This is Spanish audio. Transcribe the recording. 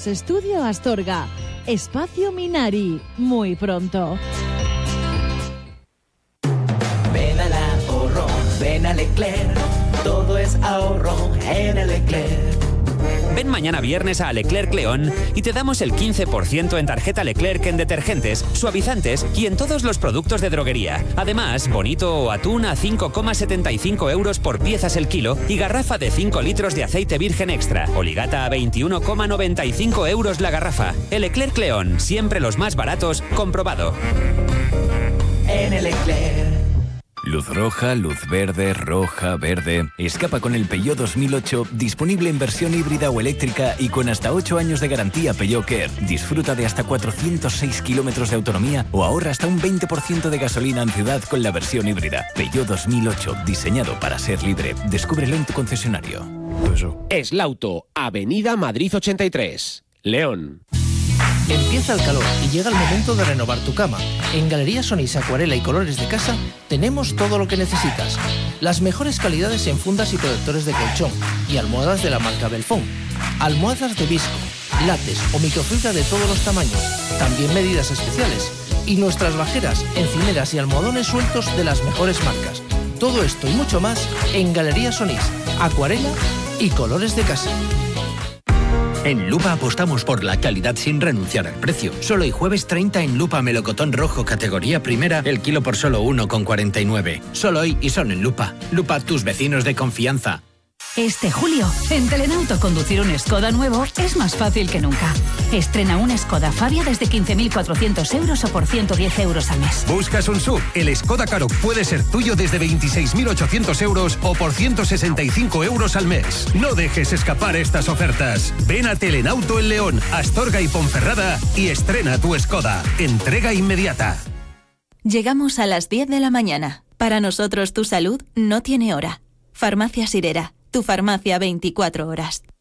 Estudio Astorga. Espacio Minari, muy pronto. Ven al ahorro, ven a Leclerc, todo es ahorro en Leclerc. Ven mañana viernes a Leclerc León y te damos el 15% en tarjeta Leclerc en detergentes, suavizantes y en todos los productos de droguería. Además, bonito o atún a 5,75 euros por piezas el kilo y garrafa de 5 litros de aceite virgen extra. Oligata a 21,95 euros la garrafa. El Leclerc León, siempre los más baratos, comprobado. En Leclerc. Luz roja, luz verde, roja, verde. Escapa con el Peugeot 2008, disponible en versión híbrida o eléctrica y con hasta 8 años de garantía Peugeot Care. Disfruta de hasta 406 kilómetros de autonomía o ahorra hasta un 20% de gasolina en ciudad con la versión híbrida. Peugeot 2008, diseñado para ser libre. Descúbrelo en tu concesionario. Eslauto, Avenida Madrid 83, León. Empieza el calor y llega el momento de renovar tu cama. En Galerías Onís Acuarela y Colores de Casa tenemos todo lo que necesitas. Las mejores calidades en fundas y protectores de colchón y almohadas de la marca Belfont. Almohadas de visco, látex o microfibra de todos los tamaños. También medidas especiales. Y nuestras bajeras, encimeras y almohadones sueltos de las mejores marcas. Todo esto y mucho más en Galerías Onís Acuarela y Colores de Casa. En Lupa apostamos por la calidad sin renunciar al precio. Solo hoy jueves 30 en Lupa melocotón rojo categoría primera, el kilo por solo 1,49. Solo hoy y son en Lupa. Lupa, tus vecinos de confianza. Este julio, en Telenauto conducir un Skoda nuevo es más fácil que nunca. Estrena un Skoda Fabia desde 15.400 euros o por 110 euros al mes. ¿Buscas un SUV? El Skoda Karoq puede ser tuyo desde 26.800 euros o por 165 euros al mes. No dejes escapar estas ofertas. Ven a Telenauto en León, Astorga y Ponferrada y estrena tu Skoda. Entrega inmediata. Llegamos a las 10 de la mañana. Para nosotros tu salud no tiene hora. Farmacia Sirera, tu farmacia 24 horas.